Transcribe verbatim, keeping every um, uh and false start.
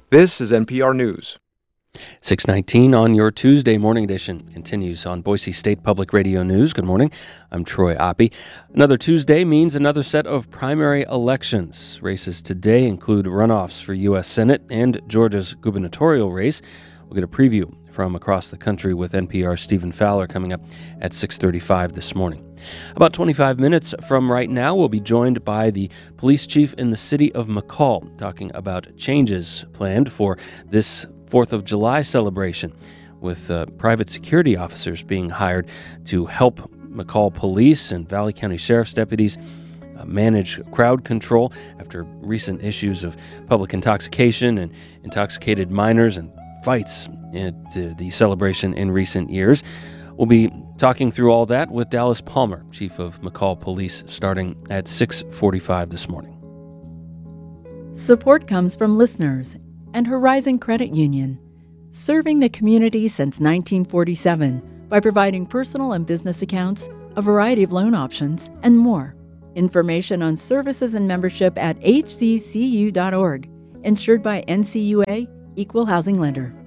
This is N P R News. six nineteen on your Tuesday morning edition continues on Boise State Public Radio News. Good morning. I'm Troy Oppie. Another Tuesday means another set of primary elections. Races today include runoffs for U S Senate and Georgia's gubernatorial race. We'll get a preview from across the country with N P R's Stephen Fowler coming up at six thirty-five this morning. About twenty-five minutes from right now, we'll be joined by the police chief in the city of McCall, talking about changes planned for this fourth of July celebration, with uh, private security officers being hired to help McCall police and Valley County Sheriff's deputies uh, manage crowd control after recent issues of public intoxication and intoxicated minors and fights at uh, the celebration in recent years. We'll be talking through all that with Dallas Palmer, chief of McCall Police, starting at six forty-five this morning. Support comes from listeners and Horizon Credit Union, serving the community since nineteen forty-seven by providing personal and business accounts, a variety of loan options, and more. Information on services and membership at h c c u dot org. Insured by N C U A, Equal Housing Lender.